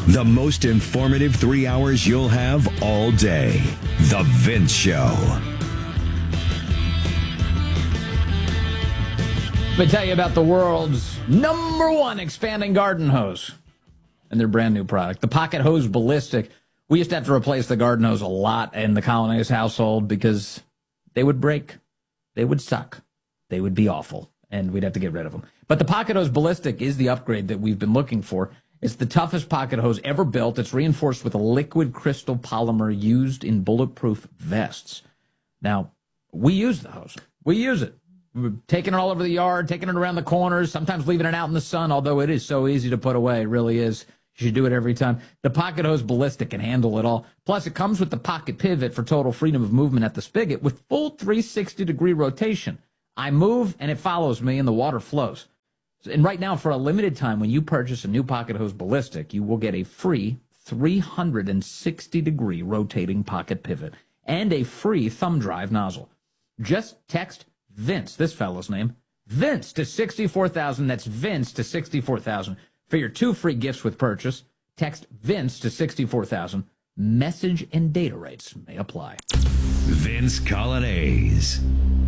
The most informative 3 hours you'll have all day. The Vince Show. Let me tell you about the world's #1 expanding garden hose and their brand new product, the Pocket Hose Ballistic. We used to have to replace the garden hose a lot in the Colonnese household because they would break, they would suck, they would be awful, and we'd have to get rid of them. But the Pocket Hose Ballistic is the upgrade that we've been looking for. It's the toughest pocket hose ever built. It's reinforced with a liquid crystal polymer used in bulletproof vests. Now, we use the hose. We use it. We're taking it all over the yard, taking it around the corners, sometimes leaving it out in the sun, although it is so easy to put away. It really is. You should do it every time. The Pocket Hose Ballistic can handle it all. Plus, it comes with the pocket pivot for total freedom of movement at the spigot with full 360-degree rotation. I move, and it follows me, and the water flows. And right now, for a limited time, when you purchase a new Pocket Hose Ballistic, you will get a free 360-degree rotating pocket pivot and a free thumb drive nozzle. Just text Vince, this fellow's name, Vince to 64,000. That's Vince to 64,000 for your 2 free gifts with purchase. Text Vince to 64,000. Message and data rates may apply. Vince Colonnese.